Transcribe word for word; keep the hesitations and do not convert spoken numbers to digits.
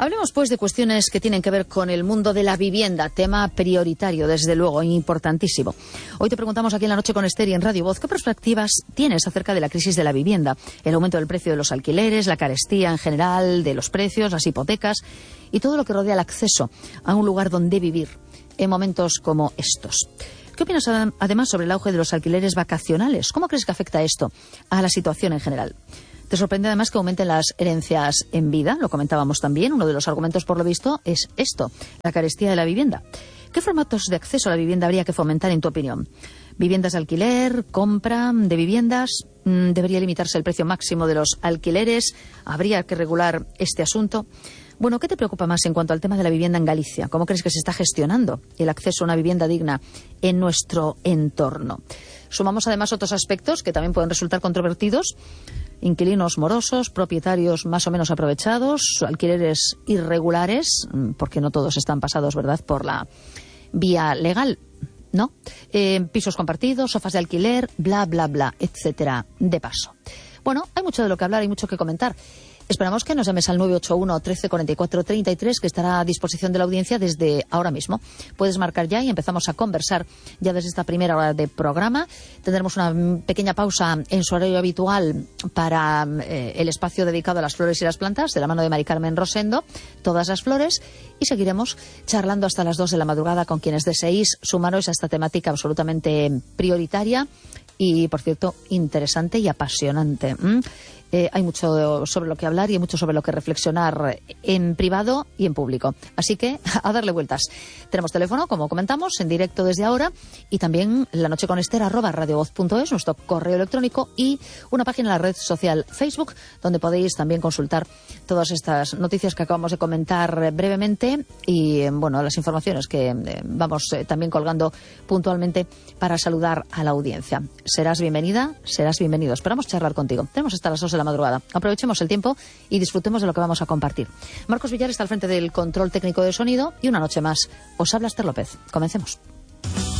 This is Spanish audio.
Hablemos, pues, de cuestiones que tienen que ver con el mundo de la vivienda, tema prioritario, desde luego, importantísimo. Hoy te preguntamos aquí en La Noche con Esther y en Radio Voz, ¿qué perspectivas tienes acerca de la crisis de la vivienda? El aumento del precio de los alquileres, la carestía en general de los precios, las hipotecas y todo lo que rodea el acceso a un lugar donde vivir en momentos como estos. ¿Qué opinas además sobre el auge de los alquileres vacacionales? ¿Cómo crees que afecta esto a la situación en general? ¿Te sorprende además que aumenten las herencias en vida? Lo comentábamos también. Uno de los argumentos, por lo visto, es esto, la carestía de la vivienda. ¿Qué formatos de acceso a la vivienda habría que fomentar, en tu opinión? ¿Viviendas de alquiler? ¿Compra de viviendas? ¿Debería limitarse el precio máximo de los alquileres? ¿Habría que regular este asunto? Bueno, ¿qué te preocupa más en cuanto al tema de la vivienda en Galicia? ¿Cómo crees que se está gestionando el acceso a una vivienda digna en nuestro entorno? Sumamos además otros aspectos que también pueden resultar controvertidos. Inquilinos morosos, propietarios más o menos aprovechados, alquileres irregulares, porque no todos están pasados, ¿verdad?, por la vía legal, ¿no? Eh, pisos compartidos, sofás de alquiler, bla, bla, bla, etcétera, de paso. Bueno, hay mucho de lo que hablar, hay mucho que comentar. Esperamos que nos llames al nueve ocho uno, trece, cuarenta y cuatro, treinta y tres, que estará a disposición de la audiencia desde ahora mismo. Puedes marcar ya y empezamos a conversar ya desde esta primera hora de programa. Tendremos una pequeña pausa en su horario habitual para eh, el espacio dedicado a las flores y las plantas, de la mano de Mari Carmen Rosendo, todas las flores, y seguiremos charlando hasta las dos de la madrugada con quienes deseéis sumaros a esta temática absolutamente prioritaria y, por cierto, interesante y apasionante. ¿Mm? Eh, hay mucho sobre lo que hablar y hay mucho sobre lo que reflexionar en privado y en público. Así que a darle vueltas. Tenemos teléfono, como comentamos, en directo desde ahora, y también la noche con Esther arroba radiovoz punto es, nuestro correo electrónico, y una página en la red social Facebook, donde podéis también consultar todas estas noticias que acabamos de comentar brevemente y, bueno, las informaciones que eh, vamos eh, también colgando puntualmente para saludar a la audiencia. Serás bienvenida, serás bienvenido. Esperamos charlar contigo. Tenemos hasta las dos de la madrugada. Aprovechemos el tiempo y disfrutemos de lo que vamos a compartir. Marcos Villar está al frente del control técnico de sonido y una noche más os habla Esther López. Comencemos.